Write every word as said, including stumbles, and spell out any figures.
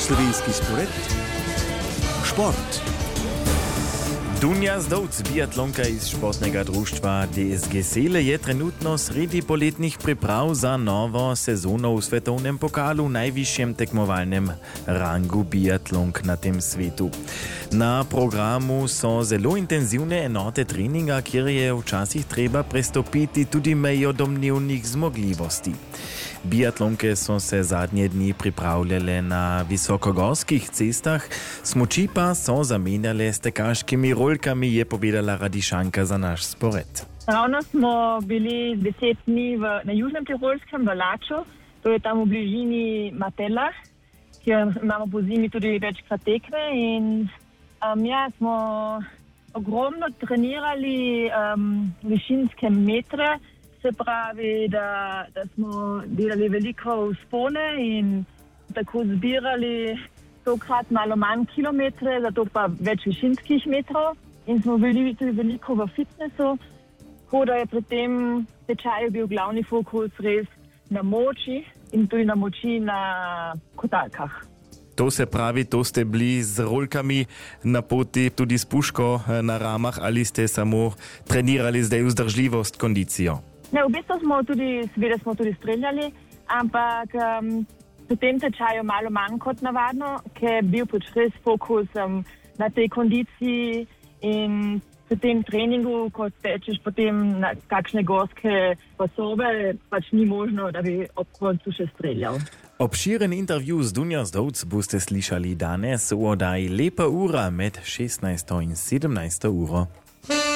Slovenski spored. Šport. Dunja Zdovc, biatlonka iz športnega društva D S G Sele, je trenutno sredi poletnih priprav za novo sezono v svetovnem pokalu, najvišjem tekmovalnem rangu biatlonk na tem svetu. Na programu so zelo intenzivne enote treninga, kjer je včasih treba prestopiti tudi mejo domnevnih zmogljivosti. Biatlonke so se zadnje dni pripravljale na visokogorskih cestah, smuči pa so zamenjale s tekaškimi rolkami, je povedala Radišanka za naš spored. Ravno smo bili deset dni v, na Južnem Tirolskem, v Laču, to je tam v bližini Matela, kjer imamo po zimi tudi večkrat tekme in um, ja, smo ogromno trenirali um, višinske metre. Se pravi, da, da smo delali veliko vzpone in tako zbirali tokrat malo manj kilometre, zato pa več višinskih metrov. In smo bili tudi veliko v fitnessu, tako da je pri tem tečaju bil glavni fokus res na moči in tudi na moči na kotalkah. To se pravi, to ste bili z rolkami na poti, tudi s puško na ramah, ali ste samo trenirali zdaj vzdržljivost, kondicijo? Ne, v bistvu smo tudi, seveda smo tudi streljali, ampak um, v tem tečaju malo manj kot navadno, ker je bil pač res fokus um, na tej kondiciji in v tem treningu, ko tečeš potem na kakšne gorske pasove, pač ni možno, da bi ob koncu še streljal. Obširen intervju z Dunjo Zdovc boste slišali danes v oddaji Lepa ura med šestnajsto in sedemnajsto uro.